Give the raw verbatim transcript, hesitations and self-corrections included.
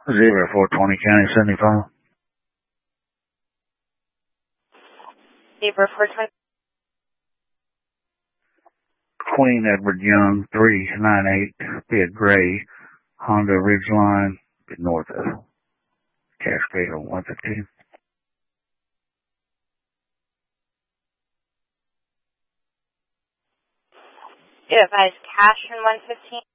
Zero four twenty County seventy-five. Zero four twenty. Queen Edward Young three nine eight. Be a gray Honda Ridgeline north of Cascade on one fifteen. You advise cash in one fifteen.